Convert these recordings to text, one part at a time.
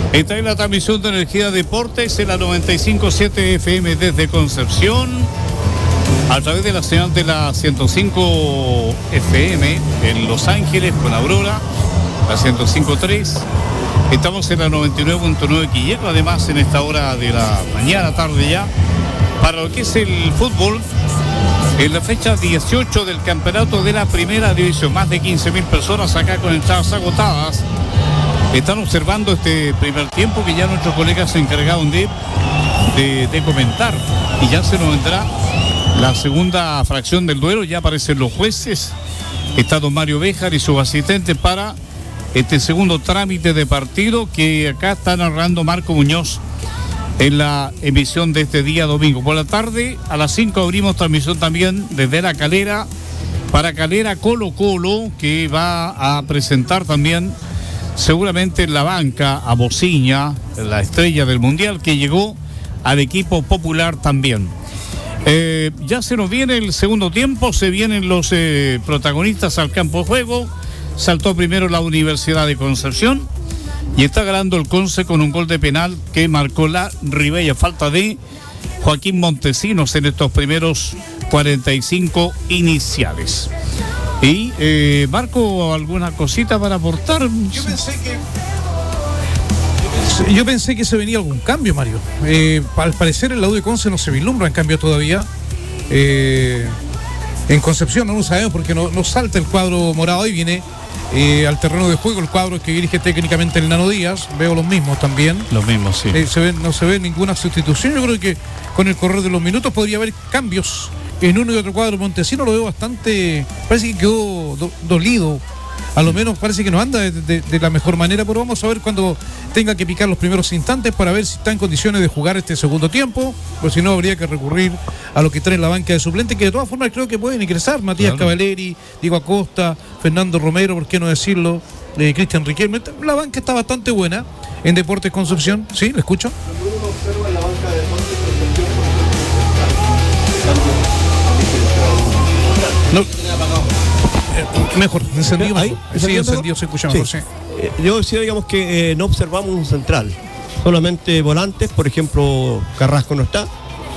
Esta es la transmisión de Energía Deportes en la 95.7 FM desde Concepción, a través de la señal de la 105 FM en Los Ángeles con Aurora, la 105.3. Estamos en la 99.9 Quilleco, además en esta hora de la mañana, tarde ya, para lo que es el fútbol, en la fecha 18 del campeonato de la primera división. Más de 15.000 personas acá con entradas agotadas. Están observando este primer tiempo que ya nuestros colegas se encargaron de comentar. Y ya se nos vendrá la segunda fracción del duelo. Ya aparecen los jueces. Está don Mario Béjar y su asistente para este segundo trámite de partido que acá está narrando Marco Muñoz en la emisión de este día domingo. Por la tarde, a las 5 abrimos transmisión también desde La Calera para Calera Colo Colo, que va a presentar también seguramente en la banca a Bociña, la estrella del Mundial, que llegó al equipo popular también. Ya se nos viene el segundo tiempo, se vienen los protagonistas al campo de juego. Saltó primero la Universidad de Concepción y está ganando el Conce con un gol de penal que marcó la Ribella, falta de Joaquín Montesinos en estos primeros 45 iniciales. Y Marco, ¿alguna cosita para aportar? Yo pensé que se venía algún cambio, Mario. Al parecer en la U de Conce no se vislumbra en cambio todavía. En Concepción no lo sabemos porque no salta el cuadro morado y viene al terreno de juego el cuadro que dirige técnicamente el Nano Díaz. Veo los mismos también. Los mismos, sí. No se ve ninguna sustitución. Yo creo que con el correr de los minutos podría haber cambios en uno y otro cuadro. Montesino lo veo bastante, parece que quedó dolido, a lo menos parece que no anda de la mejor manera, pero vamos a ver cuando tenga que picar los primeros instantes para ver si está en condiciones de jugar este segundo tiempo, pues si no habría que recurrir a lo que trae en la banca de suplentes, que de todas formas creo que pueden ingresar Matías Cavaleri, Diego Acosta, Fernando Romero, por qué no decirlo, Cristian Riquelme. La banca está bastante buena en Deportes Concepción. ¿Sí? ¿Lo escucho? Uno observa en la banca de Deportes Concepción no. Mejor, encendido. ¿Ahí? Sí, encendido, se escucha mejor, sí. Yo decía, digamos, que no observamos un central, solamente volantes. Por ejemplo, Carrasco no está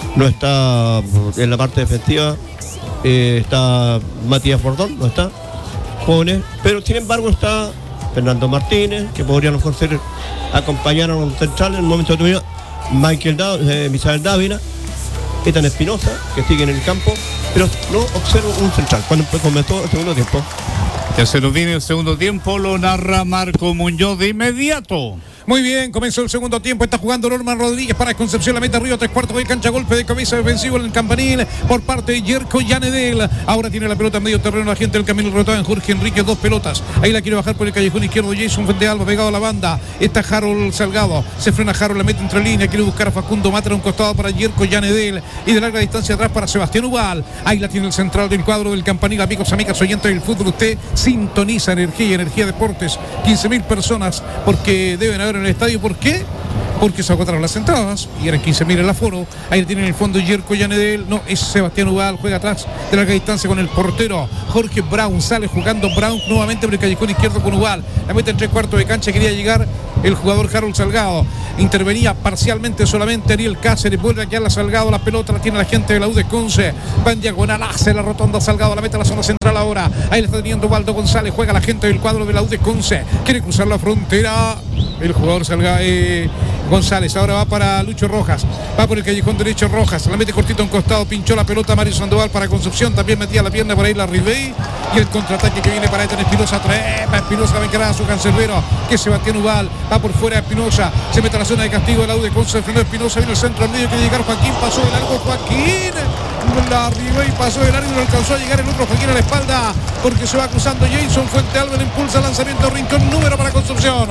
en la parte defensiva, está Matías Bordón, no está, jóvenes, pero sin embargo está Fernando Martínez, que podría a lo mejor acompañar a un central en el momento de tu vida, Misael Dávila, Ethan Espinosa, que sigue en el campo, pero no observo un central cuando comenzó el segundo tiempo. Ya se nos viene el segundo tiempo, lo narra Marco Muñoz de inmediato. Muy bien, comenzó el segundo tiempo, está jugando Norman Rodríguez para Concepción, la meta Río, 3/4 de cancha, golpe de cabeza defensivo en el campanil por parte de Yerko Yanedel. Ahora tiene la pelota en medio terreno la gente del Camilo Rotado en Jorge Enrique, 2 pelotas. Ahí la quiere bajar por el callejón izquierdo Jason Fuentealba, pegado a la banda. Está Harold Salgado, se frena Harold, la mete entre línea, quiere buscar a Facundo Matra, un costado para Yerko Yanedel y de larga distancia atrás para Sebastián Ubal. Ahí la tiene el central del cuadro del campanil. Amigos, amigas, oyentes del fútbol, usted sintoniza Energía Deportes, 15.000 personas porque deben haber en el estadio. ¿Por qué? Porque se agotaron las entradas y eran 15.000 el aforo. Ahí tienen el fondo Yerko Yanedel. No, es Sebastián Ubal, juega atrás de larga distancia con el portero Jorge Brown. Sale jugando Brown nuevamente por el callejón izquierdo con Ubal. La mete en 3/4 de cancha, quería llegar el jugador Harold Salgado. Intervenía parcialmente solamente Ariel Cáceres. Vuelve a quedar la Salgado, la pelota la tiene la gente de la U de Conce. Va en diagonal, hace la rotonda Salgado, la mete a la zona central ahora. Ahí la está teniendo Waldo González. Juega la gente del cuadro de la U de Conce. Quiere cruzar la frontera el jugador Salgado, González. Ahora va para Lucho Rojas. Va por el callejón derecho Rojas. La mete cortito a un costado. Pinchó la pelota Mario Sandoval para Concepción. También metía la pierna por ahí la Ribey. Y el contraataque que viene para Ethan Espinosa. Trepa Espinosa, va a encarar a su cancerbero, que Sebastián Ubal. Va por fuera Espinosa. Se mete a la zona de castigo de la U de Conce. Frenó Espinosa. Vino el centro al medio. Quiere llegar Joaquín. Pasó de largo Joaquín. La Ribey pasó de largo y no alcanzó a llegar el otro Joaquín a la espalda. Porque se va cruzando Jason Fuentealba. Le impulsa lanzamiento Rincón. Número para Concepción.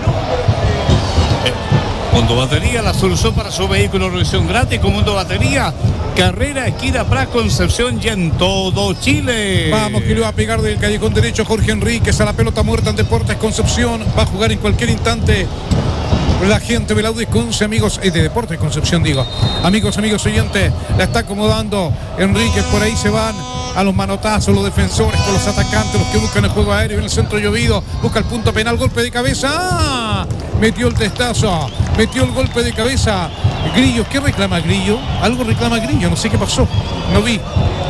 Mundo Batería, la solución para su vehículo, revisión gratis con Mundo Batería, carrera esquina para Concepción y en todo Chile. Vamos, que le va a pegar del callejón derecho Jorge Enríquez a la pelota muerta en Deportes Concepción. Va a jugar en cualquier instante la gente de la UD Conce, amigos, de Deportes Concepción, digo. Amigos oyentes, la está acomodando Enríquez, por ahí se van a los manotazos, los defensores con los atacantes, los que buscan el juego aéreo en el centro llovido, busca el punto penal, golpe de cabeza, ¡ah! Metió el testazo, metió el golpe de cabeza. Grillo, ¿qué reclama Grillo? Algo reclama Grillo, no sé qué pasó, no vi.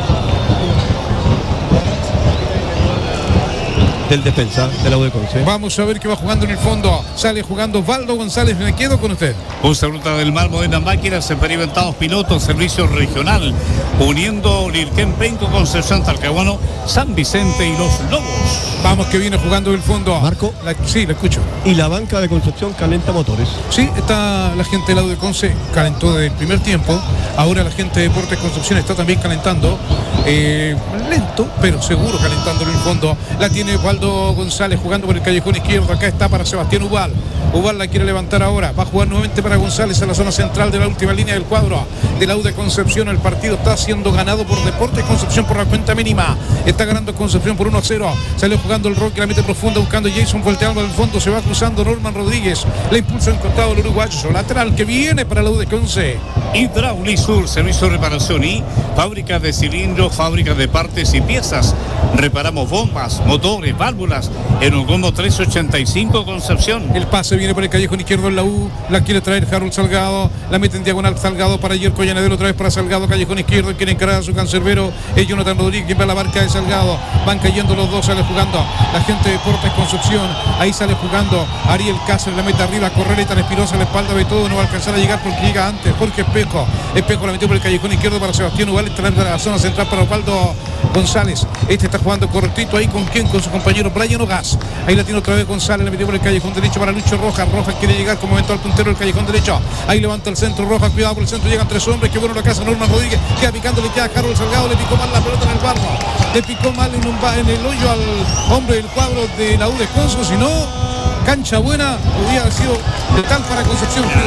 Del defensa de la UD Conce. Vamos a ver qué va jugando en el fondo. Sale jugando Valdo González. Me quedo con usted. Usa Ruta del Mar, modernas máquinas, experimentados pilotos, servicio regional, uniendo Lirquén, Penco, Concepción, Talcahuano, San Vicente y Los Lobos. Vamos que viene jugando el fondo. Marco. Sí, lo escucho. Y la banca de Concepción calienta motores. Sí, está la gente de la UD Conce, calentó desde el primer tiempo. Ahora la gente de Deportes Concepción está también calentando. Lento, pero seguro calentando en el fondo. La tiene Waldo González jugando por el callejón izquierdo. Acá está para Sebastián Ubal. Ubal la quiere levantar ahora. Va a jugar nuevamente para González en la zona central de la última línea del cuadro de la UD Concepción. El partido está siendo ganado por Deportes Concepción por la cuenta mínima. Está ganando Concepción por 1-0. Salió jugando el Roque, la mete profunda buscando Jason volteando al fondo. Se va cruzando Norman Rodríguez. La impulsa en costado el uruguayo. Lateral que viene para la UD Conce. Hidraulisur, servicio de reparación y fábrica de cilindros, fábrica de partes y piezas. Reparamos bombas, motores, válvulas en un combo 385 Concepción. El pase viene por el callejón izquierdo en la U. La quiere traer Harold Salgado. La mete en diagonal Salgado para Yerko Llanedel. Otra vez para Salgado, callejón izquierdo. Quiere encarar a su cancerbero. Es Jonathan Rodríguez quien va a la barca de Salgado. Van cayendo los dos, sale jugando la gente de Deportes Concepción. Ahí sale jugando Ariel Cáceres. La mete arriba, correr tan Espinosa, la espalda de todo. No va a alcanzar a llegar porque llega antes. Jorge Espejo la metió por el callejón izquierdo para Sebastián Ubal. Está en la zona central para Osvaldo González. Este está jugando cortito ahí con quién, con su compañero Brian Ogas. Ahí la tiene otra vez González, la metió por el callejón derecho para Lucho Rojas. Rojas quiere llegar como momento al puntero del callejón derecho. Ahí levanta el centro Rojas, cuidado por el centro, llegan tres hombres. Qué bueno la casa Norman Rodríguez. Queda picando, le queda a Harold Salgado, le picó mal la pelota en el barro. Le picó mal en el hoyo al hombre del cuadro de la UD Conce, si no, cancha buena, hubiera sido letal para Concepción. Claro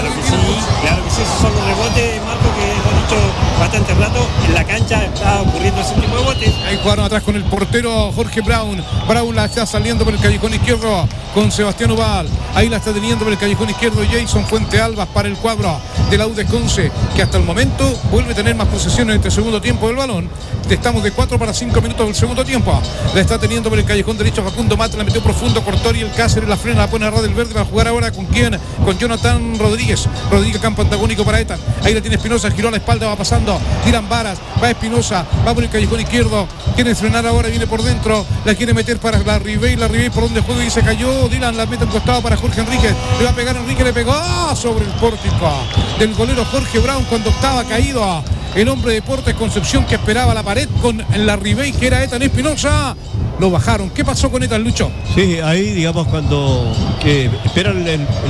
que sí, esos son los rebotes, Marco, que hemos dicho bastante rato. En la cancha está ocurriendo ese tipo de botes. Ahí jugaron atrás con el portero Jorge Brown. Brown la está saliendo por el callejón izquierdo con Sebastián Ubal. Ahí la está teniendo por el callejón izquierdo Jason Fuente Albas para el cuadro de la UD Conce, que hasta el momento vuelve a tener más posesión en este segundo tiempo del balón. Estamos de 4 para 5 minutos del segundo tiempo. La está teniendo por el callejón derecho Facundo Mata, la metió profundo, cortó y el Cáceres, la frena, la pone a ras del verde para jugar ahora con quién, con Jonathan Rodríguez. Rodríguez, campo antagónico para Etan. Ahí la tiene Espinosa, giró a la espalda, va pasando Dylan Varas, va Espinosa, va por el callejón izquierdo, quiere frenar ahora, viene por dentro, la quiere meter para la Ribey por donde juega y se cayó. Dylan la mete en costado para Jorge Enríquez, le va a pegar Enrique, le pegó sobre el pórtico del golero Jorge Brown cuando estaba caído el hombre de Deportes Concepción, que esperaba la pared con la Ribey, que era Etan Espinosa. Lo bajaron. ¿Qué pasó con Etan, Lucho? Sí, ahí digamos cuando que esperan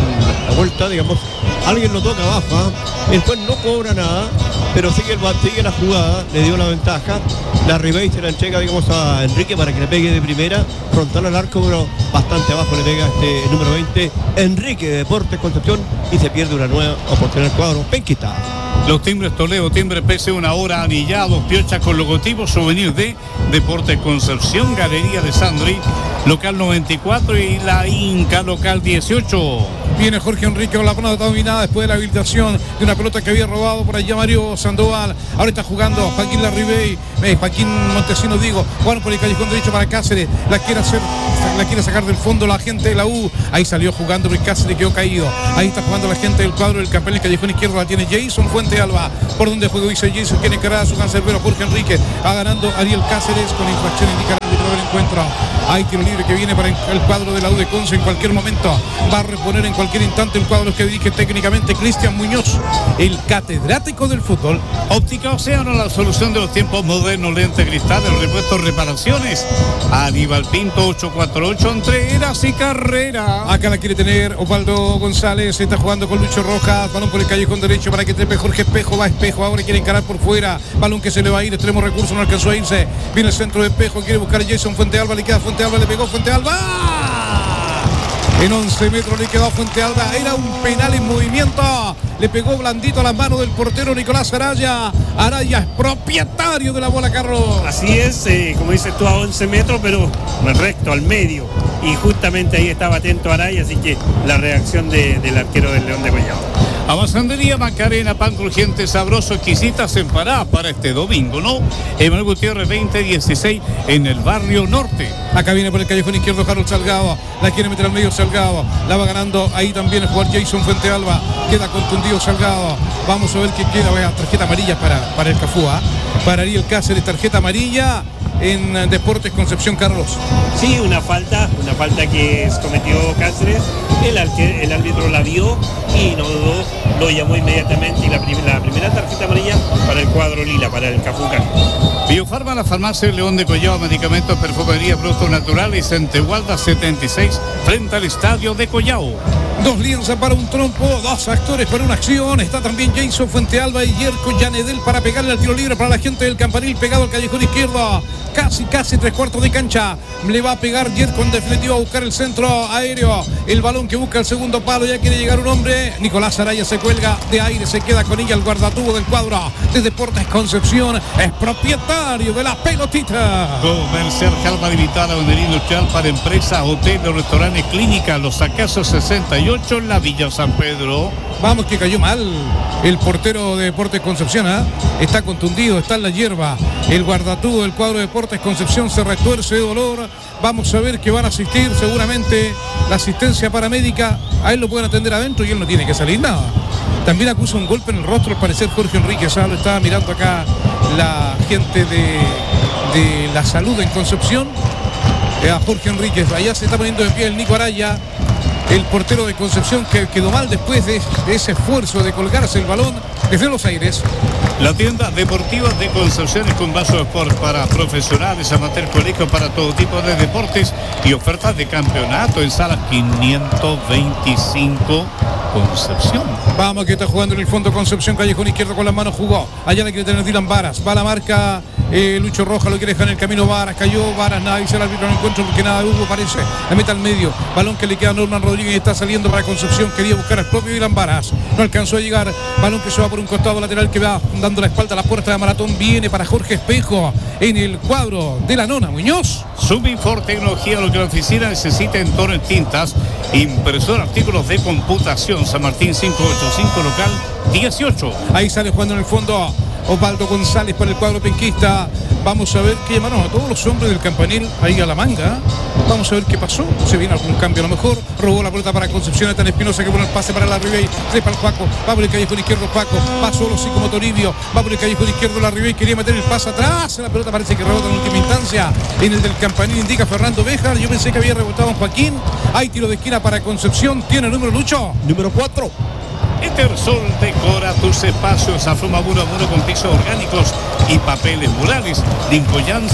la vuelta, digamos, alguien lo toca abajo, ¿eh? El juez no cobra nada, pero sigue la jugada, le dio la ventaja. La Ribey se la entrega, digamos, a Enrique para que le pegue de primera, frontal al arco, pero bastante abajo le pega el número 20, Enrique de Deportes Concepción, y se pierde una nueva oportunidad del cuadro Penquita. Los timbres Toledo, timbre PC, una hora, anillados, piochas con logotipos, souvenir de Deportes Concepción, Galería de Sandri, local 94 y la Inca, local 18. Viene Jorge Enrique con la pelota dominada después de la habilitación de una pelota que había robado por allá Mario Sandoval. Ahora está jugando Joaquín Larribey, Joaquín Montesinos, jugaron por el callejón derecho para Cáceres, la quiere sacar del fondo la gente de la U. Ahí salió jugando, pero Cáceres quedó caído. Ahí está jugando la gente del cuadro del campeón, el callejón izquierdo la tiene Jason Fuente Alba, por donde juega dice Jason, quiere encarar a su cancerbero Jorge Enrique, va ganando Ariel Cáceres con infracción indicar el árbitro del encuentro. Hay tiro libre que viene para el cuadro de la UD Conce en cualquier momento, va a reponer en cualquier instante el cuadro que dirige técnicamente Cristian Muñoz, el catedrático del fútbol. Óptica Océano, la solución de los tiempos modernos, lente cristal, repuestos, reparaciones. Aníbal Pinto, 848, entre Eras y Carrera. Acá la quiere tener Osvaldo González, está jugando con Lucho Rojas, balón por el callejón derecho para que trepe Jorge Espejo, va Espejo, ahora quiere encarar por fuera, balón que se le va a ir, extremo recurso, no alcanzó a irse, viene el centro de Espejo, quiere buscar a Jason Fuente Alba, le queda Fuente Alba, le pegó Fuente Alba. En 11 metros le quedó Fuente Alba. Era un penal en movimiento. Le pegó blandito a la mano del portero Nicolás Araya. Araya es propietario de la bola, Carlos. Así es, como dices tú, a 11 metros, pero recto, al medio. Y justamente ahí estaba atento Araya, así que la reacción del arquero del León de Collao. Abasandería Macarena, pan crujiente, sabroso, exquisitas empanadas para este domingo, ¿no? Emanuel Gutiérrez 2016 en el barrio norte. Acá viene por el callejón izquierdo Harold Salgado. La quiere meter al medio Salgado. La va ganando ahí también el jugador Jason Fuente Alba. Queda contundido Salgado. Vamos a ver qué queda. Vaya, tarjeta amarilla para el Cafúa. Para Ariel Cáceres, tarjeta amarilla en Deportes Concepción, Carlos. Sí, una falta que cometió Cáceres. El árbitro la vio y no dudó, lo llamó inmediatamente y la primera tarjeta amarilla para el cuadro lila, para el Cafuca. Biofarma, la farmacia León de Collao, medicamentos, perfumería, productos naturales, en Tehualda 76, frente al estadio de Collao. 2 lienzas para un trompo, 2 actores para una acción. Está también Jason Fuente Alba y Yerko Yanedel para pegarle al tiro libre para la gente del Campanil, pegado al callejón izquierdo. Casi 3/4 de cancha. Le va a pegar Yerko en definitiva a buscar el centro aéreo. El balón que busca el segundo palo, ya quiere llegar un hombre. Nicolás Araya se cuelga de aire, se queda con ella el guardatubo del cuadro de Deportes Concepción. Es propietario de la pelotita. Comercial Calma Limitada, vendería industrial para empresas, hoteles, restaurantes, clínicas, Los Acasos 68 en la Villa San Pedro. Vamos, que cayó mal el portero de Deportes Concepción, ¿eh? Está contundido, está en la hierba. El guardatubo del cuadro de Deportes Concepción se retuerce de dolor. Vamos a ver que van a asistir seguramente la asistencia paramédica. A él lo pueden atender adentro y él no tiene que salir nada. También acusa un golpe en el rostro, al parecer Jorge Enríquez. Lo estaba mirando acá la gente de la salud en Concepción. A Jorge Enríquez, allá se está poniendo de pie el Nico Araya, el portero de Concepción, que quedó mal después de ese esfuerzo de colgarse el balón desde los aires. La tienda deportiva de Concepción es con vaso de sport para profesionales, amateur, colegios, para todo tipo de deportes y ofertas de campeonato en sala 525 Concepción. Vamos, que está jugando en el fondo Concepción, callejón izquierdo con las manos, jugó. Allá le quiere tener Dylan Varas, va a la marca Lucho Roja, lo quiere dejar en el camino Varas, cayó Varas, nada dice el árbitro, no encuentro porque nada Hugo parece, la meta al medio, balón que le queda a Norman Rodríguez y está saliendo para Concepción, quería buscar al propio Dylan Varas, no alcanzó a llegar, balón que se va por un costado lateral que va dando la espalda a la puerta de Maratón, viene para Jorge Espejo en el cuadro de la nona, Muñoz. Subifor Tecnología, lo que la oficina necesita en tono en tintas, impresora, artículos de computación, San Martín 585, local 18. Ahí sale jugando en el fondo Osvaldo González para el cuadro penquista. Vamos a ver que llamaron a todos los hombres del Campanil ahí a la manga. Vamos a ver qué pasó. Se viene algún cambio a lo mejor. Robó la pelota para Concepción. Está en Espinosa que pone el pase para la Ribey. Trepa el Paco. Va por el callejón izquierdo Paco. Va solo así como Toribio. Va por el callejón izquierdo la Ribey. Quería meter el pase atrás. La pelota parece que rebota en última instancia. En el del Campanil indica Fernando Béjar. Yo pensé que había rebotado en Joaquín. Hay tiro de esquina para Concepción. Tiene el número Lucho. Número 4. Etersol decora tus espacios, afirma muro a muro con pisos orgánicos y papeles murales. Lincoln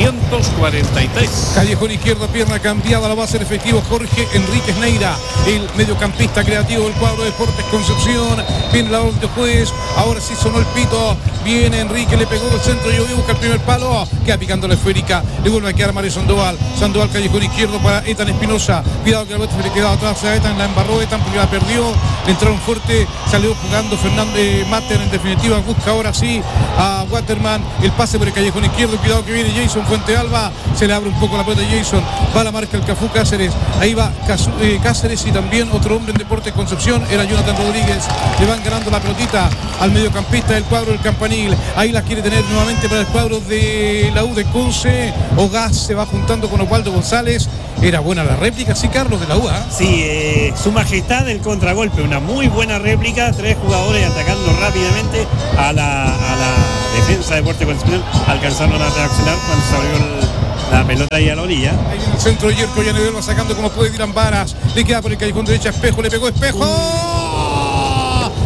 643. Callejón izquierdo, pierna cambiada, la va a hacer efectivo Jorge Enríquez Neira, el mediocampista creativo del cuadro de Deportes Concepción. Viene la orden de juez, ahora sí sonó el pito, viene Enrique, le pegó el centro, y busca el primer palo, queda picando la esférica, le vuelve a quedar Mario Sandoval, callejón izquierdo para Etan Espinosa, cuidado que la pelota se le quedó atrás a Etan, la embarró Etan porque la perdió, le entraron fuerte, salió jugando Fernando Mater, en definitiva busca ahora sí a Waterman, el pase por el callejón izquierdo, cuidado que viene Jason Fuente Alba, se le abre un poco la pelota de Jason, va a la marca el Cafú Cáceres, ahí va Cáceres y también otro hombre en Deportes Concepción, era Jonathan Rodríguez, le van ganando la pelotita al mediocampista del cuadro del Campanil, ahí la quiere tener nuevamente para el cuadro de la U de Conce, Ogaz se va juntando con Osvaldo González, era buena la réplica, sí, Carlos, de la U, ¿eh? Sí, su majestad del contragolpe, una muy buena réplica, 3 jugadores atacando rápidamente a la defensa de Deportes Concepción, alcanzaron a reaccionar cuando se abrió la pelota ahí a la orilla. Ahí en el centro Yerko Yanedel va sacando como puede Dylan Varas, le queda por el callejón derecha Espejo, le pegó Espejo.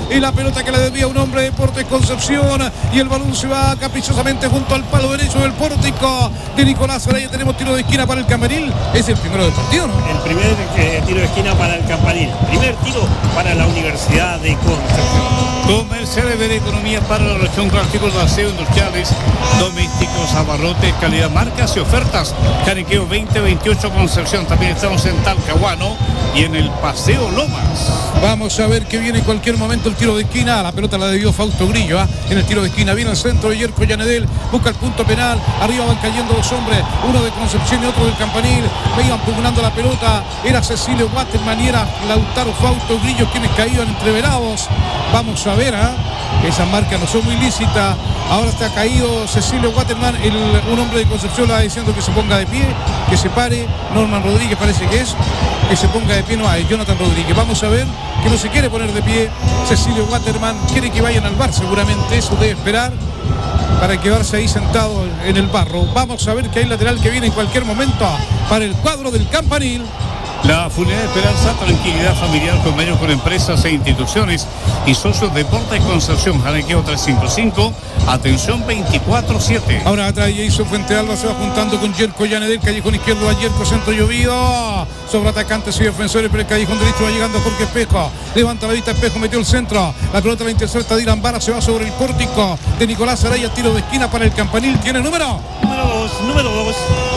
y la pelota que le debía un hombre de Deportes Concepción, y el balón se va caprichosamente junto al palo derecho del pórtico de Nicolás Araya. Tenemos tiro de esquina para el Campanil. Es el primero del partido, ¿no? El primer tiro de esquina para el Campanil. Primer tiro para la Universidad de Concepción. Comerciales de Economía para la región con artículos de aseo industriales, domésticos, abarrotes, calidad, marcas y ofertas. Caniqueo 2028 Concepción. También estamos en Talcahuano y en el Paseo Lomas. Vamos a ver que viene en cualquier momento el tiro de esquina. La pelota la debió Fausto Grillo, en el tiro de esquina. Viene al centro de Yerko Yanedel, busca el punto penal. Arriba van cayendo dos hombres, uno de Concepción y otro del Campanil. Veían pugnando la pelota. Era Cecilio Waterman y era Lautaro Fausto Grillo quienes caían entreverados. Vamos a ver, esas marcas no son muy lícitas. Ahora está caído Cecilio Waterman. Un hombre de Concepción le va diciendo que se ponga de pie, que se pare. Norman Rodríguez parece que se ponga de pie. No hay Jonathan Rodríguez. Vamos a ver que no se quiere poner de pie Cecilio Waterman. Quiere que vayan al bar seguramente. Eso debe esperar para quedarse ahí sentado en el barro. Vamos a ver que hay lateral que viene en cualquier momento para el cuadro del Campanil. La Funeraria Esperanza, tranquilidad familiar, convenio con empresas e instituciones y socios de Deportes Concepción. Jalequeo 355, atención 24/7. Ahora atrás Jason Fuentealba se va juntando con Yerko Yanedel, callejón izquierdo va Yerko, centro llovido, sobre atacantes y defensores, pero el callejón derecho va llegando Jorge Espejo, levanta la vista Espejo, metió el centro, la pelota la intercepta Dylan Vara, se va sobre el pórtico de Nicolás Araya, tiro de esquina para el Campanil, tiene número 2.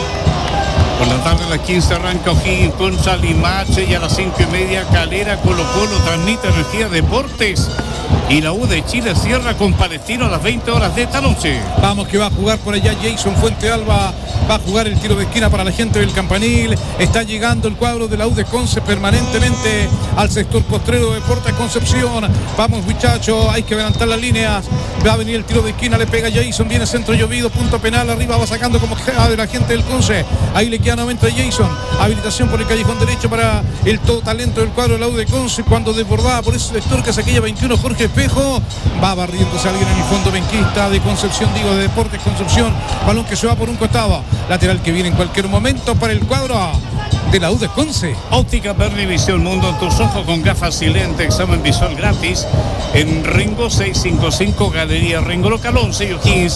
Por la tarde a las 15 arranca O'Higgins contra Limache y a las 5:30 Calera Colo Colo transmite Energía Deportes y la U de Chile cierra con Palestino a las 20 horas de esta noche. Vamos que va a jugar por allá Jason Fuentealba, va a jugar el tiro de esquina para la gente del Campanil. Está llegando el cuadro de la U de Conce permanentemente al sector postrero de Deportes Concepción. Vamos muchachos, hay que adelantar las líneas. Va a venir el tiro de esquina, le pega Jason, viene centro llovido, punto penal, arriba va sacando como queda de la gente del Conce. Ahí le queda nuevamente a Jason, habilitación por el callejón derecho para el todo talento del cuadro de la U de Conce, cuando desbordaba por ese sector que es aquella 21 Jorge Espejo, va barriéndose alguien en el fondo benquista de Concepción, digo de Deportes Concepción, balón que se va por un costado, lateral que viene en cualquier momento para el cuadro de la U de Conce. Óptica Pernivisión, mundo en tus ojos con gafas y lente, examen visual gratis en Ringo 655, Galería Ringo Local 11 y O'Higgins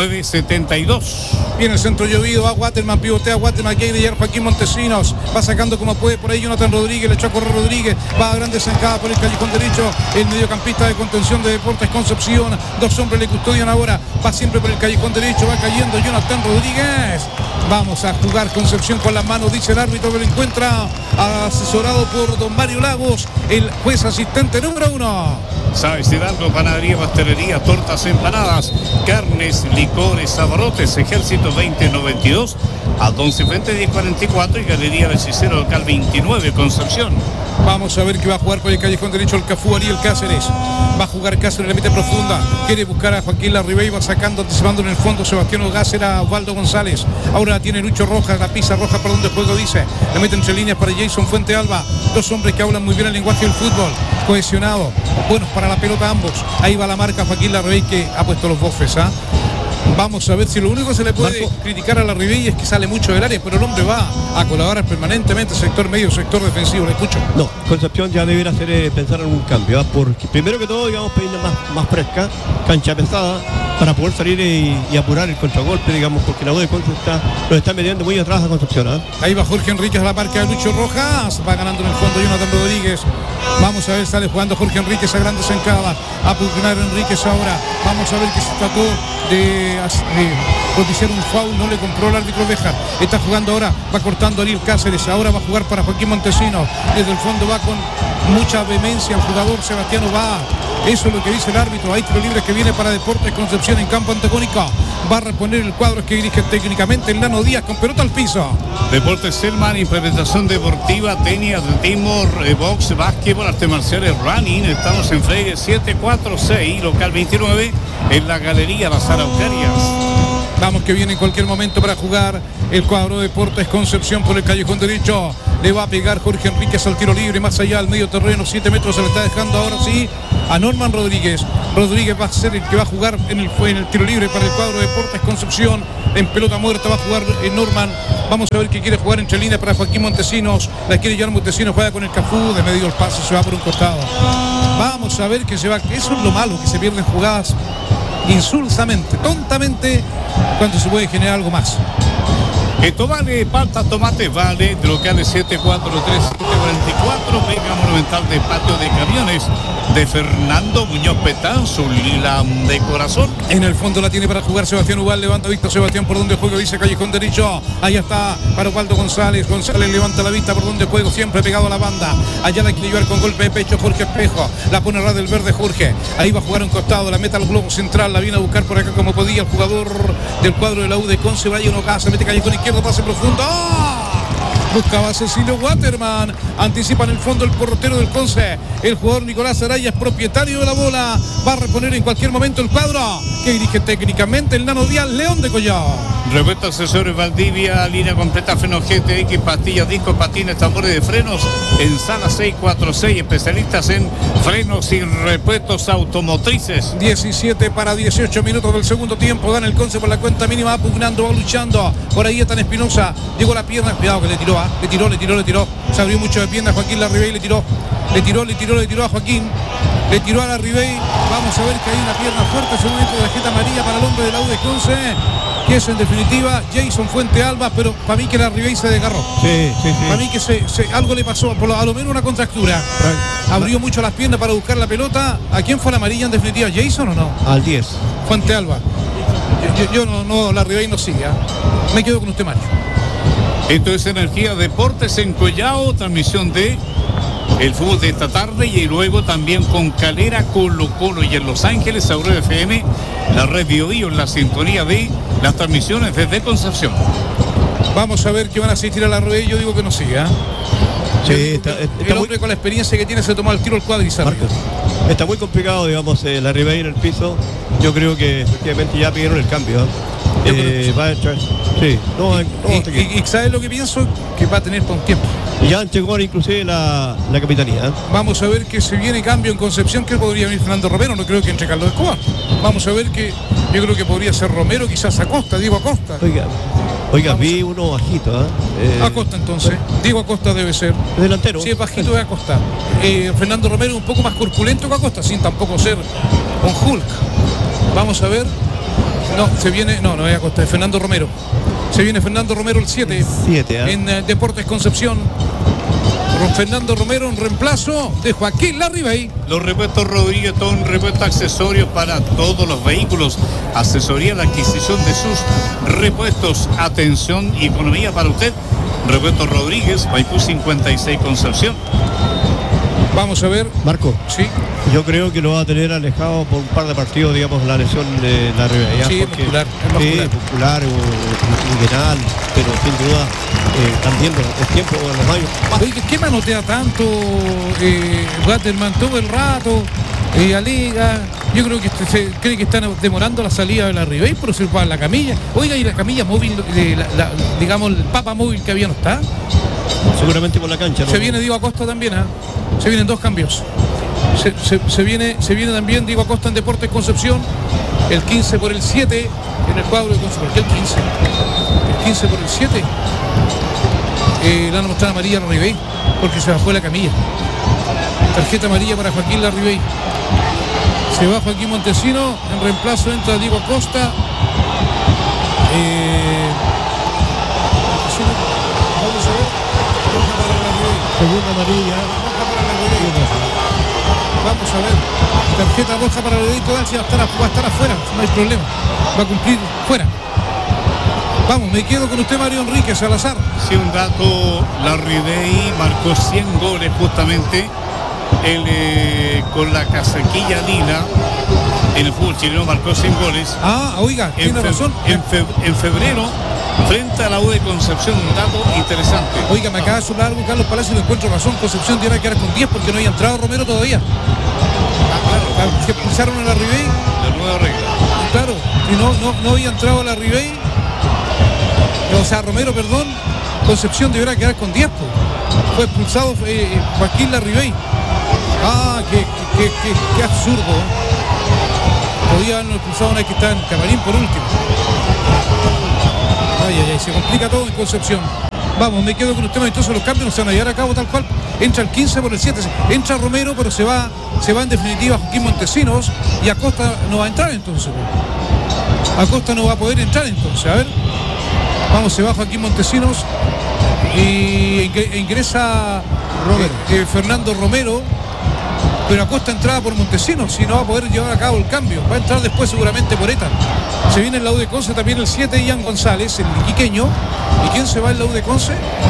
972. Viene el centro llovido, va Waterman, pivotea Waterman, que hay de llegar Joaquín Montesinos, va sacando como puede por ahí Jonathan Rodríguez, le echó a correr Rodríguez, va a grande zancada por el callejón derecho, el mediocampista de contención de Deportes Concepción, dos hombres le custodian ahora, va siempre por el callejón derecho, va cayendo Jonathan Rodríguez. Vamos a jugar Concepción con las manos, dice el árbitro, que lo encuentra asesorado por don Mario Lagos, el juez asistente número 1. Sabes Hidalgo, panadería, pastelería, tortas, empanadas, carnes, licores, abarrotes, Ejército 2092, a Don Cifrente 1044 y Galería Becicero Local 29, Concepción. Vamos a ver que va a jugar por el callejón derecho el Cafú Ariel Cáceres. Va a jugar Cáceres, le mete profunda. Quiere buscar a Joaquín Larribey, va sacando, anticipando en el fondo Sebastián Ogásera, Osvaldo González. Ahora tiene Lucho Rojas, la pisa roja por donde el juego dice. Le mete entre líneas para Jason Fuentealba. Dos hombres que hablan muy bien el lenguaje del fútbol. Cohesionados, buenos para la pelota ambos. Ahí va la marca Joaquín Larribey que ha puesto los bofes, Vamos a ver si lo único que se le puede criticar a Larribey es que sale mucho del área, pero el hombre va a colaborar permanentemente sector medio, sector defensivo. Le escucho. No, Concepción ya debiera pensar en un cambio, porque primero que todo digamos pedirle más fresca, cancha pesada, para poder salir y apurar el contragolpe, digamos, porque la U de Concepción lo está metiendo muy atrás a Concepción. Ahí va Jorge Enríquez a la marca de Lucho Rojas, va ganando en el fondo Jonathan Rodríguez. Vamos a ver, sale jugando Jorge Enríquez a grande zancada, a pugnar Enríquez ahora. Vamos a ver que se trató de propiciar un foul, no le compró el árbitro Béjar. Está jugando ahora, va cortando Ariel Cáceres, ahora va a jugar para Joaquín Montesinos. Desde el fondo va con mucha vehemencia el jugador Sebastián va. Eso es lo que dice el árbitro. Hay tiro libre que viene para Deportes Concepción en campo antagónico. Va a reponer el cuadro que dirige técnicamente el Nano Díaz con pelota al piso. Deportes Selman, implementación deportiva, tenis, atletismo, box, básquetbol, artes marciales, running. Estamos en Freire 746, local 29, en la Galería Las Araucarias. Vamos que viene en cualquier momento para jugar el cuadro de Deportes Concepción por el callejón derecho. Le va a pegar Jorge Enríquez al tiro libre, más allá al medio terreno, 7 metros se le está dejando ahora sí a Norman Rodríguez. Rodríguez va a ser el que va a jugar en el tiro libre para el cuadro de Deportes Concepción. En pelota muerta va a jugar Norman. Vamos a ver qué quiere jugar entre líneas para Joaquín Montesinos. La quiere llevar Montesinos, juega con el Cafú, de medio el pase, se va por un costado. Vamos a ver que se va. Eso es lo malo, que se pierden jugadas insulsamente, tontamente, cuando se puede generar algo más. Esto vale, palta, tomate, vale, de locales 743-744, Mega Monumental de Patio de Camiones, de Fernando Muñoz Petán, su lila de corazón. En el fondo la tiene para jugar Sebastián Ubal, levanta vista Sebastián por donde juego, dice Callejón derecho, allá está para Osvaldo González, levanta la vista por donde juego, siempre pegado a la banda, allá la quiere llevar con golpe de pecho Jorge Espejo, la pone ras del verde Jorge, ahí va a jugar un costado, la meta al globo central, la viene a buscar por acá como podía el jugador del cuadro de la U de Conce, Brian Ocasa, mete Callejón izquierdo, pase profundo. ¡Oh! Buscaba Cecilio Waterman, anticipa en el fondo el portero del Conce, el jugador Nicolás Araya es propietario de la bola, va a reponer en cualquier momento el cuadro que dirige técnicamente el Nano Díaz, León de Collao. Repuesto accesorios Valdivia, línea completa, freno GTX, pastillas, discos, patines, tambores de frenos, en sala 646, especialistas en frenos y repuestos automotrices. 17 para 18 minutos del segundo tiempo, gana el Conce por la cuenta mínima, va pugnando, va luchando, por ahí Ethan Espinosa, llegó la pierna, cuidado que le tiró, le tiró, se abrió mucho de pierna Joaquín Larribey, le tiró a Joaquín, le tiró a Larribey, vamos a ver que hay una pierna fuerte, ese momento de tarjeta amarilla para el hombre de la U de Conce, que es en definitiva Jason Fuente Alba, pero para mí que Larribey se desgarró. Sí. Para mí que algo le pasó, a lo menos una contractura. Abrió mucho las piernas para buscar la pelota. ¿A quién fue la amarilla en definitiva? ¿Jason o no? Al 10. Fuente Alba. Yo no, Larribey no sigue. Me quedo con usted, Mario. Esto es Energía Deportes en Collao, transmisión de el fútbol de esta tarde y luego también con Calera, Colo Colo y en Los Ángeles, Aurora FM, la red Bio Bio en la sintonía de las transmisiones desde Concepción. Vamos a ver que van a asistir a la rueda, yo digo que no siga. Sí, el hombre con la experiencia que tiene se tomó el tiro al cuadriceps. Está muy complicado, digamos, la Ribey en el piso. Yo creo que efectivamente ya pidieron el cambio. Va a entrar. Sí, y ¿sabes lo que pienso? Que va a tener por un tiempo. Y ya llegó inclusive la capitanía. Vamos a ver que se viene cambio en Concepción, que podría venir Fernando Romero, no creo que entre Carlos Escobar. Vamos a ver que yo creo que podría ser Romero, quizás Acosta, Diego Acosta. Oiga, vi uno bajito. Acosta entonces, Diego Acosta debe ser. Delantero. Si es bajito es Acosta. Fernando Romero es un poco más corpulento que Acosta, sin tampoco ser un Hulk. Vamos a ver. No es Acosta, es Fernando Romero. Se viene Fernando Romero el 7 en Deportes Concepción. Fernando Romero en reemplazo de Joaquín Larribey. Los repuestos Rodríguez, todo un repuesto accesorio para todos los vehículos. Asesoría en la adquisición de sus repuestos. Atención y economía para usted. Repuestos Rodríguez, Maipú 56 Concepción. Vamos a ver. Marco. Sí. Yo creo que lo va a tener alejado por un par de partidos, digamos, la lesión de la Ribey. Sí, muscular. Muscular o inguinal, pero sin duda también el tiempo de los años. Oye, ¿qué manotea tanto Waterman todo el rato? Alega, yo creo que se cree que están demorando la salida de la Ribey, pero se va a la camilla. Oiga, y la camilla móvil, digamos, el papa móvil que había no está. Seguramente por la cancha, ¿no? Se viene Diego Acosta también, se vienen dos cambios. Se viene también Diego Acosta en Deportes Concepción, el 15 por el 7 en el cuadro de Concepción. ¿Por qué el 15 por el 7? Le van a mostrar amarilla a Larribey porque se bajó de la camilla. Tarjeta amarilla para Joaquín Larribey. Se va Joaquín Montesino, en reemplazo entra Diego Acosta. Vamos a ver. Roja para Larribey. Segunda amarilla. Roja para Larribey. Vamos a ver. Tarjeta roja para Larribey. Todavía va a estar afuera, no hay problema. Va a cumplir fuera. Vamos, me quedo con usted, Mario Enrique Salazar. Sí, un dato, Larribey marcó 100 goles justamente con la casaquilla lila. En el fútbol chileno marcó 100 goles. Oiga, tiene razón. En febrero, frente a la U de Concepción, un dato interesante. Oiga, me acaba de sonar algo Carlos Palacio y me encuentro razón. Concepción tiene que quedar con 10 porque no había entrado Romero todavía. Claro. Que expulsaron a Larribey. La nueva regla. Claro, y no había entrado a Larribey. O sea, Romero, perdón. Concepción deberá quedar con 10. Fue expulsado Joaquín Larribey. Qué absurdo. Podía habernos expulsado una vez que está en camarín por último. Ay, se complica todo en Concepción. Vamos, me quedo con usted, entonces los cambios no se van a llevar a cabo tal cual. entra el 15 por el 7, entra Romero, pero se va en definitiva Joaquín Montesinos, y Acosta no va a entrar entonces. Acosta no va a poder entrar entonces. A ver, vamos, se va Joaquín Montesinos y ingresa Fernando Romero, pero Acosta entrada por Montesinos y no va a poder llevar a cabo el cambio. Va a entrar después seguramente por Etan. Se viene en la U de Conce también el 7, Ian González, el iquiqueño. ¿Y quién se va en la U de Conce?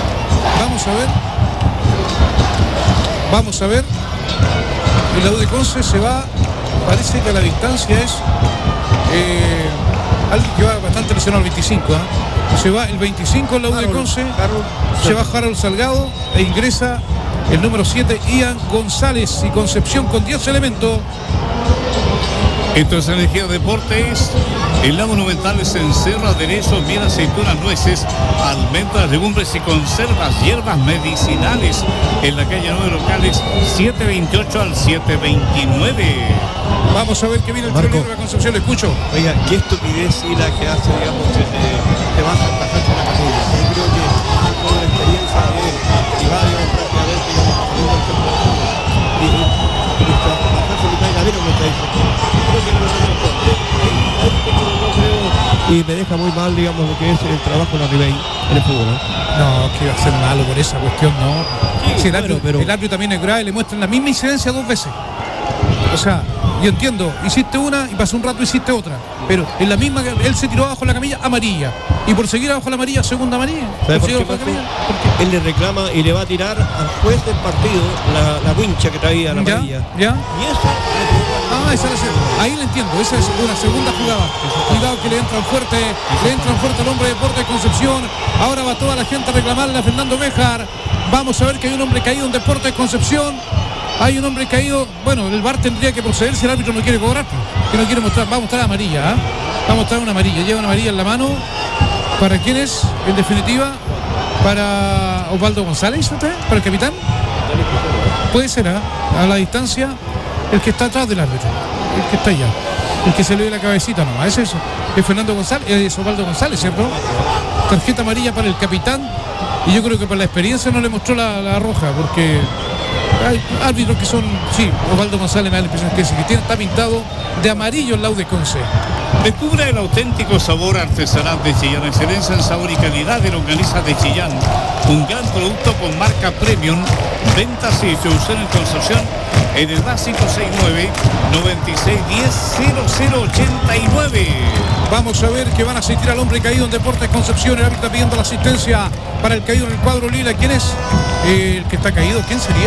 Vamos a ver. En la U de Conce se va, parece que a la distancia es alguien que va bastante lesionado, el 25. Se va el 25 en la U de Conce, se va Harold Salgado e ingresa el número 7, Ian González, y Concepción con 10 elementos. Esto es Energía Deportes. En la Monumental se encerra aderezos, miel, aceitunas, nueces, almendras, legumbres y conservas, hierbas medicinales. En la calle 9 locales 728 al 729. Vamos a ver qué viene el tiro libre de Concepción, le escucho. Oiga, qué estupidez y la que hace, digamos, te vas a bajarse la capilla. Yo creo que con la experiencia de Ibario prácticamente, digamos, y bajarse mitad de camino, como está diciendo. Y me deja muy mal, digamos, lo que es el trabajo en la Ribey en el fútbol, ¿no? No, que va a ser malo por esa cuestión, no. Sí, si el árbitro también es grave, le muestran la misma incidencia 2 veces. O sea, yo entiendo, hiciste una y pasó un rato hiciste otra, pero en la misma, él se tiró abajo la camilla, amarilla, y por seguir abajo la amarilla, segunda amarilla. ¿Sabe por qué? Él le reclama y le va a tirar al juez del partido la wincha que traía la amarilla. ¿Ya? Y eso ahí le entiendo, esa es una segunda jugada. Cuidado que le entran fuerte al hombre de Deportes Concepción. Ahora va toda la gente a reclamarle a Fernando Béjar. Vamos a ver que hay un hombre caído en Deportes Concepción. Hay un hombre caído. Bueno, el VAR tendría que proceder si el árbitro no quiere cobrar, que no quiere mostrar. Va a mostrar amarilla, ¿eh? Va a mostrar una amarilla. Lleva una amarilla en la mano. ¿Para quién es? En definitiva, para Osvaldo González, ¿usted? ¿Para el capitán? Puede ser, ¿eh? A la distancia, el que está atrás del árbitro, el que está allá, el que se le ve la cabecita nomás, es eso. Es Fernando González, es Osvaldo González, ¿cierto? Tarjeta amarilla para el capitán. Y yo creo que por la experiencia no le mostró la roja, porque hay árbitros que son, sí, Osvaldo González me da la impresión que está pintado de amarillo el la U de Conce. Descubra el auténtico sabor artesanal de Chillán, excelencia en sabor y calidad de longaniza de Chillán, un gran producto con marca premium, ventas y distribución en Concepción en el más 569-9610-0089. Vamos a ver que van a asistir al hombre caído en Deportes Concepción. El árbitro está pidiendo la asistencia para el caído en el cuadro lila. ¿Quién es el que está caído? ¿Quién sería?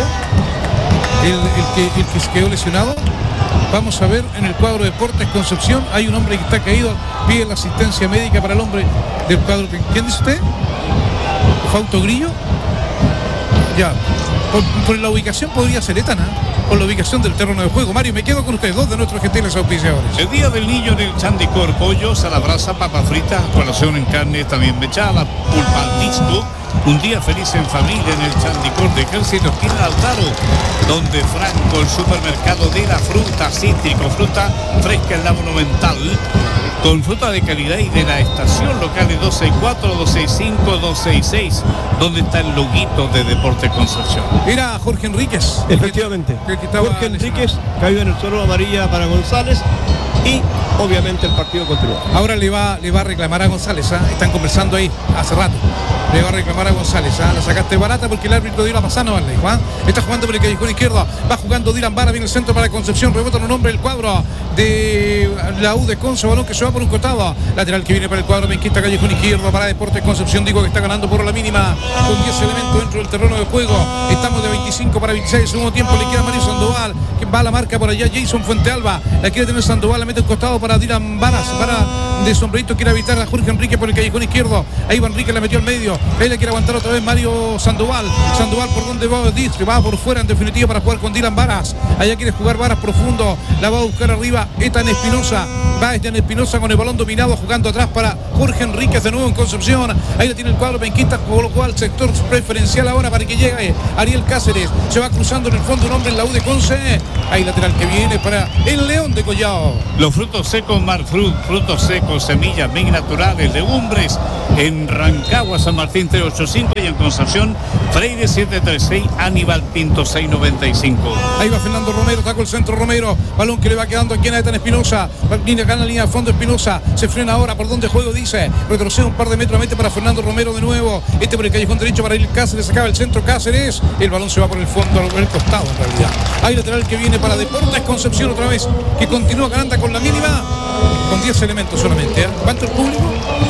El que se quedó lesionado. Vamos a ver en el cuadro de Deportes Concepción. Hay un hombre que está caído. Pide la asistencia médica para el hombre del cuadro. ¿Quién dice usted? ¿Fausto Grillo? Ya. Por la ubicación podría ser Etana. Por la ubicación del terreno de juego. Mario, me quedo con ustedes, dos de nuestros gentiles auspiciadores. El Día del Niño en el Chandicor, pollos a la brasa, papas fritas, colación en carne también mechada, pulpa al disco. Un día feliz en familia en el Chandicor de Ejército, esquina de Altaro, donde Franco, el supermercado de la fruta, cítrico, fruta fresca en la Monumental, con fruta de calidad y de la estación local de 264, 265, 266, donde está el loguito de Deportes Concepción. Era Jorge Enríquez. Efectivamente. Jorge Enríquez cayó en el suelo, amarilla para González y obviamente el partido continúa. Ahora le va a reclamar a González, ¿eh? Están conversando ahí hace rato. Le va a reclamar a González, ¿eh? La sacaste barata porque el árbitro dio la pasada, no vale, Juan. Está jugando por el callejón izquierdo, va jugando Dylan Vara, viene el centro para Concepción, rebota en un hombre el cuadro de la U de Conce, balón que se va por un costado, lateral que viene para el cuadro Menquista, callejón izquierdo para Deportes Concepción. Digo que está ganando por la mínima con 10 elementos dentro del terreno de juego. Estamos de 25 para 26, segundo tiempo, le queda Mario Sandoval, que va a la marca por allá, Jason Fuentealba, la quiere tener Sandoval, la mete un costado para Dylan Varas, para de sombrerito, quiere evitar a Jorge Enrique por el callejón izquierdo, ahí va Enrique, la metió al medio, ahí le quiere aguantar otra vez Mario Sandoval, por donde va por fuera en definitiva para jugar con Dylan Varas, allá quiere jugar Varas profundo, la va a buscar arriba para Ethan Espinosa. Va Ethan Espinosa con el balón dominado, jugando atrás para Jorge Enríquez de nuevo en Concepción. Ahí la tiene el cuadro penquista, con lo cual sector preferencial ahora para que llegue Ariel Cáceres. Se va cruzando en el fondo un hombre en la U de Conce. Ahí lateral que viene para el León de Collao. Los frutos secos Marfrut, frutos secos, semillas bien naturales, legumbres, en Rancagua, San Martín 385 y en Concepción, Freire 736, Aníbal Pinto 695. Ahí va Fernando Romero, está con el centro Romero, balón que le va quedando aquí a Ethan Espinosa, viene acá en la línea de fondo Espinosa, se frena ahora por donde juego, dice, retrocede un par de metros, mete para Fernando Romero de nuevo, por el callejón derecho para Ariel Cáceres, acaba el centro Cáceres, el balón se va por el fondo, por el costado en realidad. Hay lateral que viene para Deportes Concepción otra vez, que continúa ganando con la mínima, con 10 elementos solamente. ¿Cuánto el público?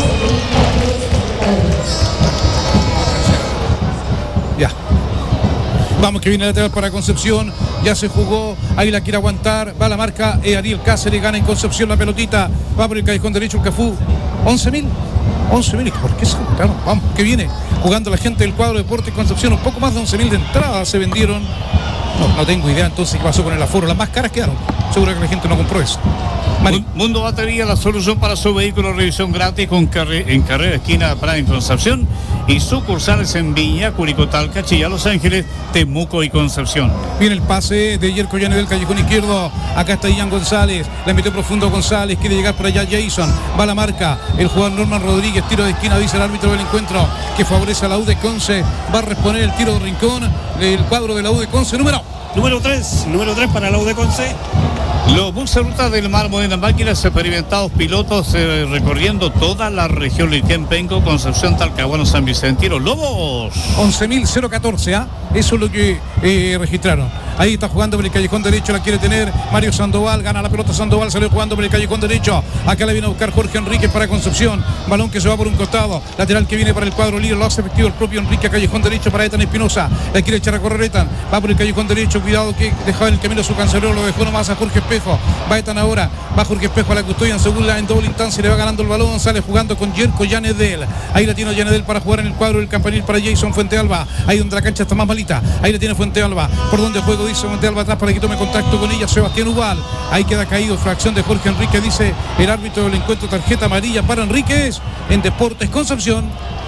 Ya. Vamos que viene el lateral para Concepción. Ya se jugó. Ahí la quiere aguantar. Va a la marca. Ariel Cáceres gana en Concepción la pelotita. Va por el callejón derecho el Cafú. 11.000. 11.000. ¿Por qué se juntaron? Vamos, que viene jugando la gente del cuadro Deportes Concepción. Un poco más de 11.000 de entrada se vendieron. No tengo idea entonces qué pasó con el aforo. Las más caras quedaron. Seguro que la gente no compró eso. Mundo Batería, la solución para su vehículo, revisión gratis en carrera esquina Prada en Concepción y sucursales en Viña, Curicó, Chillán, Los Ángeles, Temuco y Concepción. Viene el pase de Yerko Llanes del callejón izquierdo. Acá está Ian González, le metió profundo González, quiere llegar por allá Jason, va a la marca, el jugador Norman Rodríguez, tiro de esquina, dice el árbitro del encuentro, que favorece a la U de Conce, va a responder el tiro de Rincón, el cuadro de la U de Conce, número 3 para la U de Conce. Los buses ruta del mar, modernas máquinas, experimentados pilotos recorriendo toda la región Liquén-Penco, Concepción, Talcahuano, San Vicentino. ¡Lobos! 11.014, ¿ah? Eso es lo que registraron. Ahí está jugando por el callejón derecho, la quiere tener Mario Sandoval, gana la pelota Sandoval, salió jugando por el callejón derecho. Acá la viene a buscar Jorge Enríquez para Concepción. Balón que se va por un costado. Lateral que viene para el cuadro líder, lo hace efectivo el propio Enrique, callejón derecho para Ethan Espinosa. La quiere echar a correr Ethan, va por el callejón derecho, cuidado que dejaba en el camino a su cancerbero, lo dejó nomás a Jorge Espejo. Va Ethan ahora, va Jorge Espejo a la custodia en segunda, en doble instancia, le va ganando el balón, sale jugando con Yerko Yanedel. Ahí la tiene Yanedel para jugar en el cuadro del Campanil para Jason Fuentealba. Ahí donde la cancha está más malita. Ahí la tiene Fuentealba. Por donde juego dice Fuentealba atrás para que tome contacto con ella Sebastián Ubal. Ahí queda caído, fracción de Jorge Enríquez, dice el árbitro del encuentro, tarjeta amarilla para Enríquez en Deportes Concepción.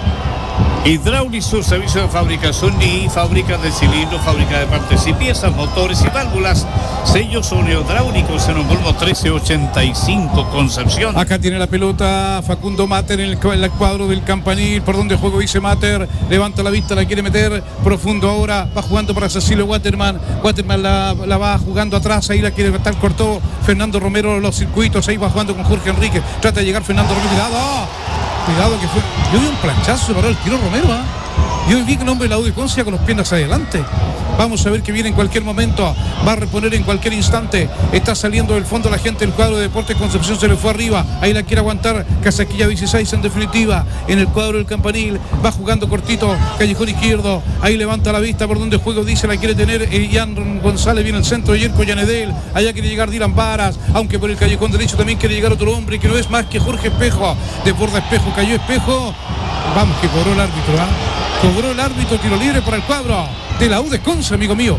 Hidráulico, servicio de fabricación y fábrica de cilindros, fábrica de partes y piezas, motores y válvulas, sellos oleohidráulicos en Olmo 1385 Concepción. Acá tiene la pelota Facundo Mater en el cuadro del Campanil, por donde juego dice Mater, levanta la vista, la quiere meter profundo ahora, va jugando para Cecilio Waterman la va jugando atrás, ahí la quiere estar, cortó Fernando Romero los circuitos, ahí va jugando con Jorge Enríquez, trata de llegar Fernando Romero, cuidado que fue, yo vi un planchazo para el tiro Romero, yo vi que el hombre de la U de Conce con los piernas adelante. Vamos a ver que viene en cualquier momento, va a reponer en cualquier instante, está saliendo del fondo la gente del cuadro de Deportes Concepción, se le fue arriba, ahí la quiere aguantar Casaquilla 16 en definitiva, en el cuadro del Campanil, va jugando cortito, callejón izquierdo, ahí levanta la vista por donde juego dice, la quiere tener Ian González, viene el centro, Yerko Yanedel, allá quiere llegar Dylan Varas, aunque por el callejón derecho también quiere llegar otro hombre que no es más que Jorge Espejo, de borda Espejo, cayó Espejo, vamos que cobró el árbitro, cobró el árbitro, tiro libre para el cuadro de la U de Conce, amigo mío.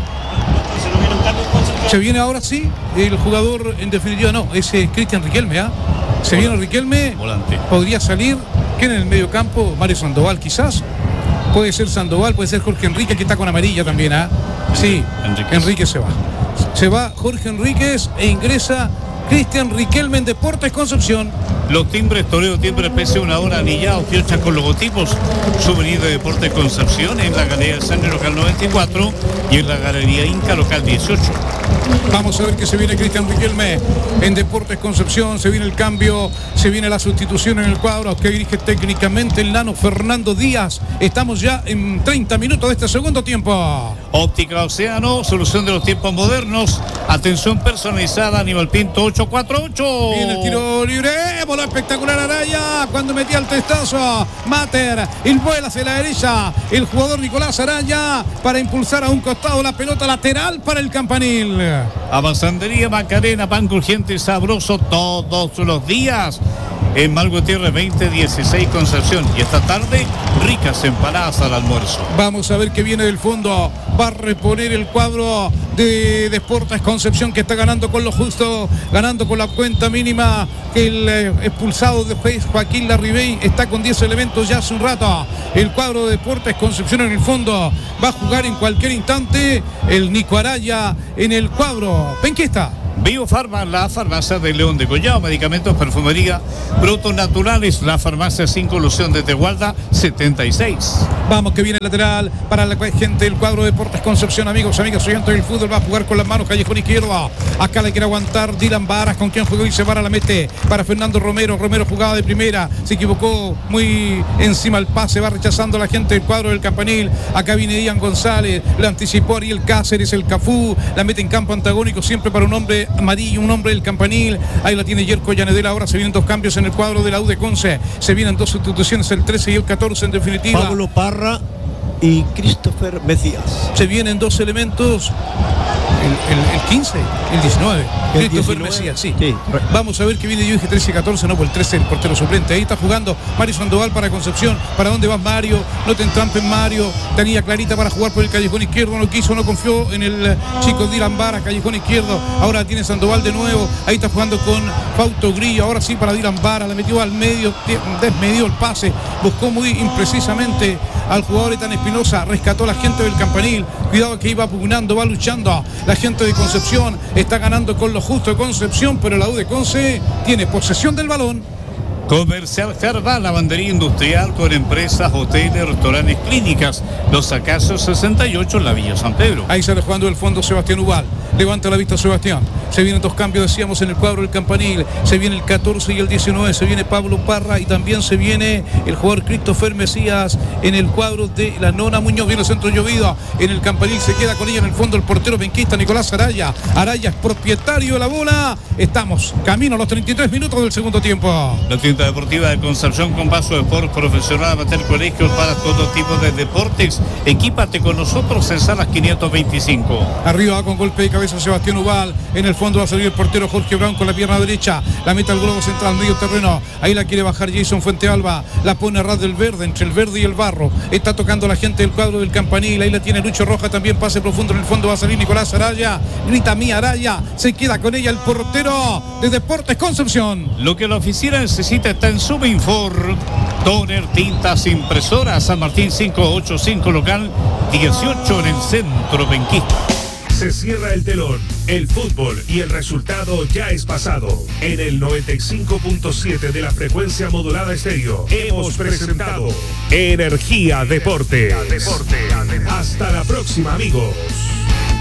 Se viene ahora sí, el jugador en definitiva no, ese es Cristian Riquelme, se viene Riquelme, volante. Podría salir, ¿quién en el medio campo? Mario Sandoval quizás, puede ser Sandoval, puede ser Jorge Enríquez que está con amarilla también, sí, Enríquez se va Jorge Enríquez e ingresa Cristian Riquelme en Deportes Concepción. Los timbres Toledo, timbre PC, una hora anillados, fierchas con logotipos, souvenir de Deportes Concepción en la Galería Sandre local 94 y en la Galería Inca local 18. Vamos a ver que se viene Cristian Riquelme en Deportes Concepción, se viene el cambio, se viene la sustitución en el cuadro que dirige técnicamente el nano Fernando Díaz. Estamos ya en 30 minutos de este segundo tiempo. Óptica Océano, solución de los tiempos modernos, atención personalizada, Aníbal Pinto 848. Viene el tiro libre, voló espectacular Araya cuando metía el testazo, Mater, y vuela hacia la derecha, el jugador Nicolás Araya para impulsar a un costado la pelota lateral para el Campanil. Avanzadería Macarena, pan crujiente y sabroso todos los días. En Mar Gutiérrez 2016 Concepción. Y esta tarde, ricas empanadas al almuerzo. Vamos a ver que viene del fondo. va a reponer el cuadro de Deportes Concepción, que está ganando con lo justo, ganando con la cuenta mínima. El expulsado de Joaquín Larribey está con 10 elementos ya hace un rato. El cuadro de Deportes Concepción en el fondo va a jugar en cualquier instante el Nico Araya en el cuadro penquista. Biofarma, la farmacia de León de Collao, medicamentos, perfumería, productos naturales, la farmacia 5, Lución de Tegualda, 76. Vamos, que viene el lateral para la gente del cuadro de Deportes Concepción. Amigos, amigas, oyentes del fútbol, va a jugar con las manos, callejón izquierdo. Acá le quiere aguantar Dylan Varas, con quien jugó y se Vara la mete para Fernando Romero. Romero jugaba de primera, se equivocó muy encima el pase, va rechazando la gente del cuadro del Campanil. Acá viene Ian González, le anticipó Ariel Cáceres, el Cafú, la mete en campo antagónico siempre para un hombre amarillo, un hombre del Campanil. Ahí la tiene Yerko Llanedel. Ahora se vienen dos cambios en el cuadro de la U de Conce. Se vienen dos sustituciones, el 13 y el 14 en definitiva. Pablo Parra y Christopher Mesías. Se vienen dos elementos. El 15, el 19. Christopher Mesías, sí. Vamos a ver que viene. Yo dije 13 y 14, no, por el 13 el portero suplente. Ahí está jugando Mario Sandoval para Concepción. ¿Para dónde vas, Mario? No te entrampen, Mario. Tenía clarita para jugar por el callejón izquierdo. No quiso, no confió en el chico Dylan Vara, callejón izquierdo. Ahora tiene Sandoval de nuevo. Ahí está jugando con Fausto Grillo. Ahora sí para Dylan Vara. La metió al medio, desmedió el pase. Buscó muy imprecisamente al jugador Ethan Espinosa. Rescató a la gente del Campanil. Cuidado que iba pugnando, va luchando. La gente de Concepción está ganando con lo justo de Concepción, pero la U de Conce tiene posesión del balón. Comercial Jarba, lavandería industrial con empresas, hoteles, restaurantes, clínicas. Los Acacios 68 en la Villa San Pedro. Ahí sale jugando el fondo Sebastián Ubal. Levanta la vista Sebastián. Se vienen dos cambios, decíamos, en el cuadro del Campanil. Se viene el 14 y el 19. Se viene Pablo Parra y también se viene el jugador Christopher Mesías en el cuadro de la Nona Muñoz. Viene el centro llovido en el Campanil. Se queda con ella en el fondo el portero penquista Nicolás Araya. Araya es propietario de la bola. Estamos camino a los 33 minutos del segundo tiempo. La tienda deportiva de Concepción con vaso de sport profesional, amateur, colegios para todo tipo de deportes. Equípate con nosotros en Salas 525. Arriba va con golpe de cabeza Sebastián Ubal. En el fondo va a salir el portero Jorge Brown con la pierna derecha. La mete al globo central, medio terreno. Ahí la quiere bajar Jason Fuentealba. La pone a ras del verde, entre el verde y el barro. Está tocando la gente del cuadro del Campanil. Ahí la tiene Lucho Roja, también pase profundo. En el fondo va a salir Nicolás Araya. Grita mía Araya. Se queda con ella el portero de Deportes Concepción. Lo que la oficina necesita está en Subinfor. Toner, tintas, impresoras, San Martín 585 local 18 en el centro penquista. Se cierra el telón, el fútbol y el resultado ya es pasado. En el 95.7 de la frecuencia modulada estéreo hemos presentado Energía Deporte. Hasta la próxima, amigos.